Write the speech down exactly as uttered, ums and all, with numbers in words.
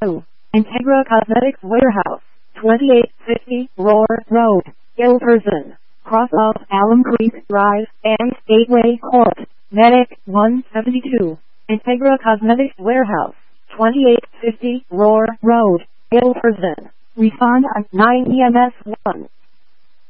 two. Integra Cosmetics Warehouse, twenty-eight fifty Roar Road, Gilbertson, cross of Alum Creek Drive, and Gateway Court, Medic one seventy-two. Integra Cosmetics Warehouse, twenty-eight fifty Roar Road, Gilbertson. Refund on nine E M S one.